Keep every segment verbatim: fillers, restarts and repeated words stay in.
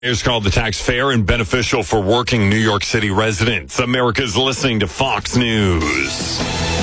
It's called the tax fair and beneficial for working New York City residents. America's listening to Fox News.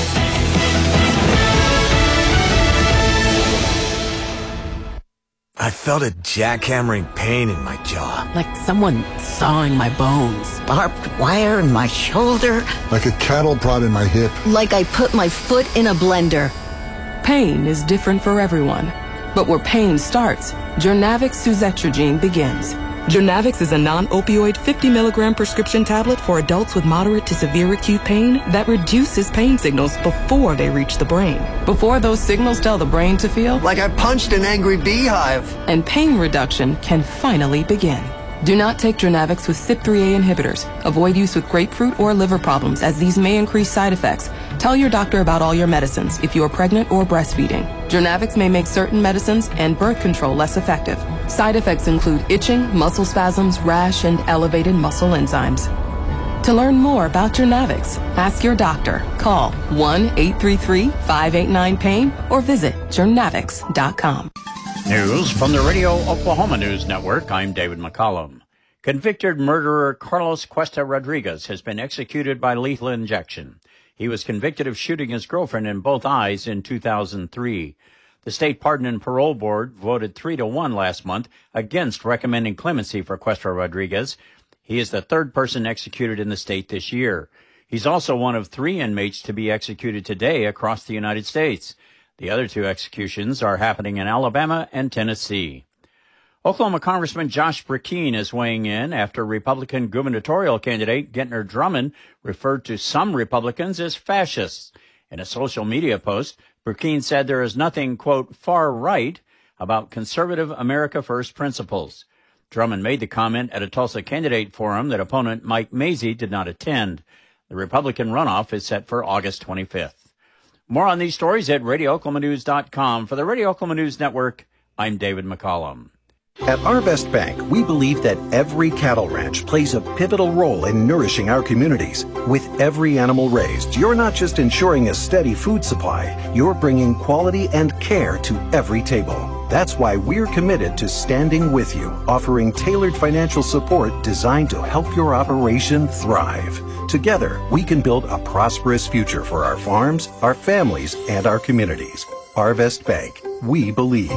I felt a jackhammering pain in my jaw. Like someone sawing my bones. Barbed wire in my shoulder. Like a cattle prod in my hip. Like I put my foot in a blender. Pain is different for everyone. But where pain starts, Journavx Suzetrigine begins. Journavx is a non-opioid fifty milligram prescription tablet for adults with moderate to severe acute pain that reduces pain signals before they reach the brain. Before those signals tell the brain to feel like I punched an angry beehive. And pain reduction can finally begin. Do not take Journavx with C Y P three A inhibitors. Avoid use with grapefruit or liver problems, as these may increase side effects. Tell your doctor about all your medicines if you are pregnant or breastfeeding. Journavx may make certain medicines and birth control less effective. Side effects include itching, muscle spasms, rash, and elevated muscle enzymes. To learn more about Journavx, ask your doctor. Call one eight three three, five eight nine, pain or visit journavx dot com. News from the Radio Oklahoma News Network. I'm David McCollum. Convicted murderer Carlos Cuesta Rodriguez has been executed by lethal injection. He was convicted of shooting his girlfriend in both eyes in two thousand three. The State Pardon and Parole Board voted three to one last month against recommending clemency for Cuesta Rodriguez. He is the third person executed in the state this year. He's also one of three inmates to be executed today across the United States. The other two executions are happening in Alabama and Tennessee. Oklahoma Congressman Josh Brecheen is weighing in after Republican gubernatorial candidate Gentner Drummond referred to some Republicans as fascists. In a social media post, Brecheen said there is nothing, quote, far right about conservative America First principles. Drummond made the comment at a Tulsa candidate forum that opponent Mike Mazzei did not attend. The Republican runoff is set for August twenty-fifth. More on these stories at radio oklahoma news dot com. For the Radio Oklahoma News Network, I'm David McCollum. At Arvest Bank, we believe that every cattle ranch plays a pivotal role in nourishing our communities. With every animal raised, you're not just ensuring a steady food supply, you're bringing quality and care to every table. That's why we're committed to standing with you, offering tailored financial support designed to help your operation thrive. Together, we can build a prosperous future for our farms, our families, and our communities. Arvest Bank, we believe.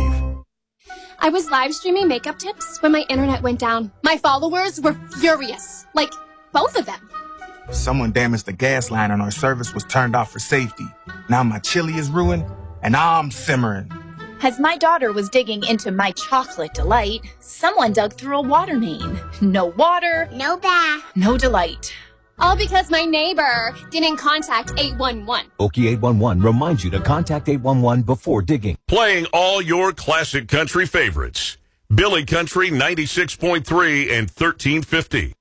I was live streaming makeup tips when my internet went down. My followers were furious. Like, both of them. Someone damaged the gas line and our service was turned off for safety. Now my chili is ruined and I'm simmering. As my daughter was digging into my chocolate delight, someone dug through a water main. No water. No bath. No delight. All because my neighbor didn't contact eight one one. Okie eight one one reminds you to contact eight one one before digging. Playing all your classic country favorites. Billy Country ninety-six point three and thirteen fifty.